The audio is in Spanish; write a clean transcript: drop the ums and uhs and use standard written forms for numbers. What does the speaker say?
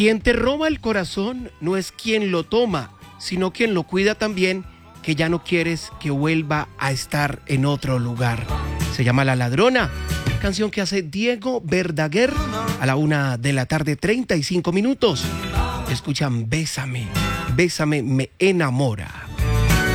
Quien te roba el corazón no es quien lo toma, sino quien lo cuida también, que ya no quieres que vuelva a estar en otro lugar. Se llama La Ladrona, canción que hace Diego Verdaguer a la 1:35 PM. Escuchan Bésame, Bésame me enamora.